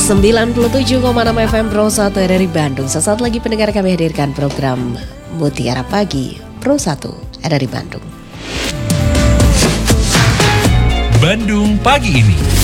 97,6 FM Pro 1 dari Bandung. Sesaat lagi pendengar kami hadirkan program Mutiara Pagi Pro 1 dari Bandung. Bandung pagi ini.